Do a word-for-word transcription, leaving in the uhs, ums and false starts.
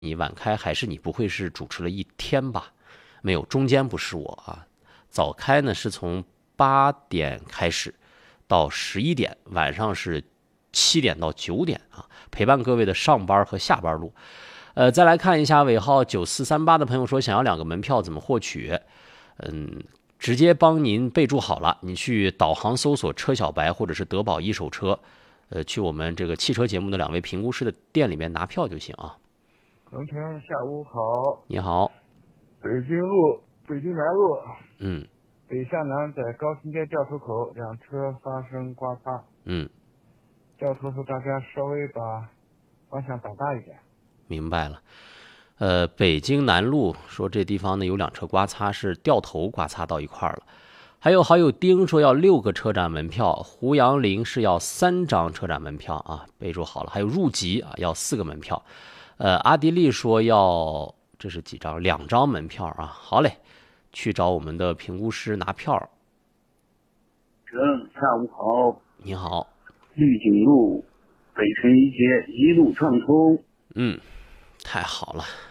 你晚开还是你不会是主持了一天吧？没有，中间不是我啊。早开呢是从八点开始到十一点，晚上是七点到九点啊，陪伴各位的上班和下班路。呃，再来看一下尾号九四三八的朋友说想要两个门票怎么获取？嗯，直接帮您备注好了，你去导航搜索车小白或者是德宝一手车，呃，去我们这个汽车节目的两位评估师的店里面拿票就行啊。 龙城下午好， 你好。 北京路北京南路， 嗯， 北向南在高新街掉头口，两车发生刮擦， 嗯， 掉头时大家稍微把方向打大一点。 明白了。呃，北京南路说这地方呢有两车刮擦，是掉头刮擦到一块儿了。还有好友丁说要六个车展门票，胡杨林是要三张车展门票啊，备注好了。还有入籍啊，要四个门票。呃，阿迪丽说要这是几张？两张门票啊。好嘞，去找我们的评估师拿票。 嗯，下午好。 你好。 绿景路北辰一街一路畅通。 嗯，太好了。